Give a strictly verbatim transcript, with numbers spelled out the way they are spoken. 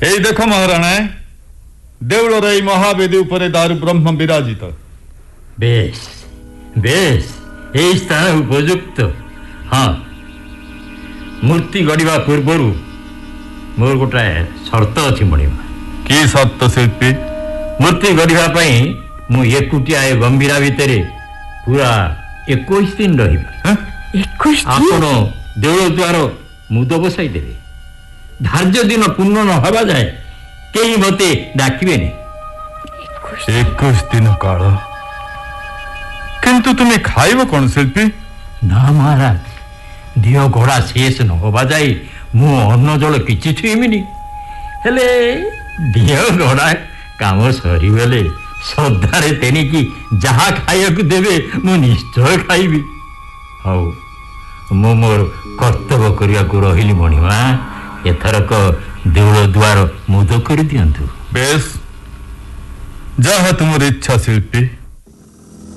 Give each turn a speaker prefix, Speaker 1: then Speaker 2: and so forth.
Speaker 1: এই দেখো মহারাণা, দেউলর এই মহাবেদী উপরে দারু ব্রহ্ম বিরাজিত।
Speaker 2: বেশ বেশ, এই স্থান উপযুক্ত। হ্যাঁ, মূর্তি গড়া পূର୍ବରୁ ମୋର ଗୋଟାଏ ସର୍ତ୍ତ ଅଛି ମଣିମା।
Speaker 1: କି ସର୍ତ୍ତ ଶିଳ୍ପୀ?
Speaker 2: ମୂର୍ତ୍ତି ଗଢ଼ିବା ପାଇଁ ମୁଁ ଏକୁଟିଆ ଏ ଗମ୍ଭୀରା ଭିତରେ ପୁରା ଏକୋଇଶ ଦିନ ରହିବି। ଆପଣ ଦେଉଳ ଦ୍ୱାର ମୁଦ ବସାଇ ଦେବେ। ଧାର୍ଯ୍ୟ ଦିନ ପୂର୍ଣ୍ଣ ନ ହେବା ଯାଏ କେହି ମୋତେ ଡାକିବେନି।
Speaker 1: ଏକୋଇଶ ଦିନ କାଳ? କିନ୍ତୁ ତୁମେ ଖାଇବ କ'ଣ ଶିଳ୍ପୀ?
Speaker 2: ନା ମହାରାଜ, ଦିହ ଘୋଡ଼ା ଶେଷ ନ ହେବା ଯାଏ ମୁଁ ଅନ୍ନ ଜଳ କିଛି ଛୁଇଁବିନି। ହେଲେ ଦିହ ଘୋଡ଼ା କାମ ସରିଗଲେ ଶ୍ରଦ୍ଧାରେ ତେଣିକି ଯାହା ଖାଇବାକୁ ଦେବେ ମୁଁ ନିଶ୍ଚୟ ଖାଇବି। ହଉ, ମୁଁ ମୋର କର୍ତ୍ତବ୍ୟ କରିବାକୁ ରହିଲି ମଣିମା। ଏଥରକ ଦେଉଳ ଦ୍ୱାର ମୁଦ କରିଦିଅନ୍ତୁ।
Speaker 1: ବେଶ, ଯାହା ତୁମର ଇଚ୍ଛା ଶିଳ୍ପୀ।